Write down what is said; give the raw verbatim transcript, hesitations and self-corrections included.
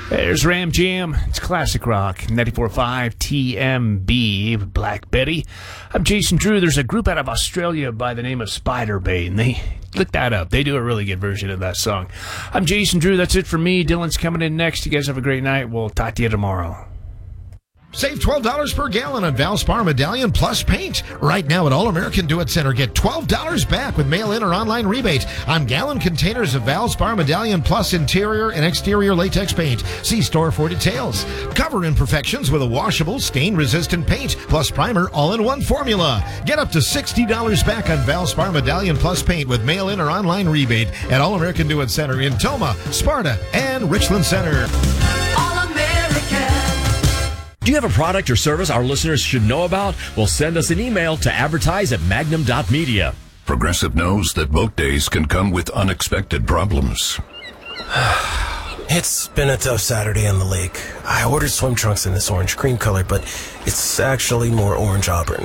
There's Ram Jam. It's classic rock. ninety-four point five T M B. Black Betty. I'm Jason Drew. There's a group out of Australia by the name of Spiderbait, and they look that up. They do a really good version of that song. I'm Jason Drew. That's it for me. Dylan's coming in next. You guys have a great night. We'll talk to you tomorrow. Save twelve dollars per gallon on Valspar Medallion Plus paint. Right now at All American Do It Center, get twelve dollars back with mail-in or online rebate on gallon containers of Valspar Medallion Plus interior and exterior latex paint. See store for details. Cover imperfections with a washable, stain-resistant paint plus primer all in one formula. Get up to sixty dollars back on Valspar Medallion Plus paint with mail-in or online rebate at All American Do It Center in Toma, Sparta, and Richland Center. Do you have a product or service our listeners should know about? Well, send us an email to advertise at magnum dot media. Progressive knows that boat days can come with unexpected problems. It's been a tough Saturday on the lake. I ordered swim trunks in this orange cream color, but it's actually more orange auburn.